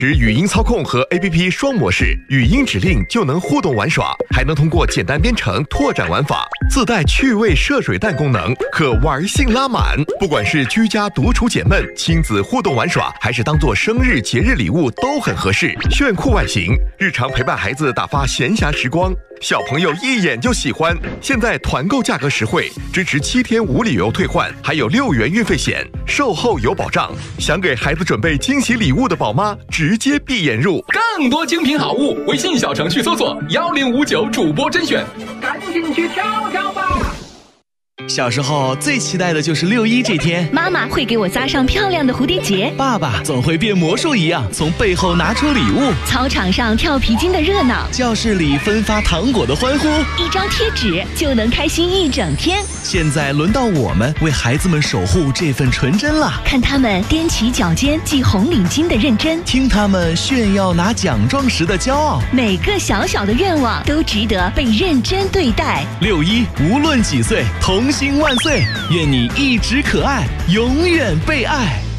使语音操控和 APP 双模式，语音指令就能互动玩耍，还能通过简单编程拓展玩法，自带趣味涉水弹功能，可玩性拉满。不管是居家独处解闷、亲子互动玩耍，还是当做生日节日礼物都很合适。炫酷外形，日常陪伴孩子打发闲暇时光，小朋友一眼就喜欢。现在团购价格实惠，支持7天无理由退换，还有6元运费险，售后有保障。想给孩子准备惊喜礼物的宝妈，直接闭眼入。 更多精品好物，微信小程序搜索1059主播甄选， 赶紧去挑挑吧。 小时候最期待的就是6·1这天， 妈妈会给我扎上漂亮的蝴蝶结， 爸爸总会变魔术一样从背后拿出礼物， 操场上跳皮筋的热闹， 教室里分发糖果的欢呼， 一张贴纸就能开心一整天。 现在轮到我们为孩子们守护这份纯真了， 看他们踮起脚尖系红领巾的认真， 听他们炫耀拿奖状时的骄傲， 每个小小的愿望都值得被认真对待。 6·1无论几岁，童心万岁，愿你一直可爱，永远被爱。